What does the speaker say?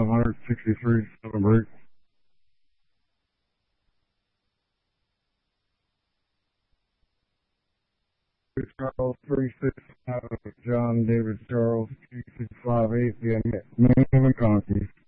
163 to celebrate. Charles 365, John David Charles 2658, the man of the Conquest.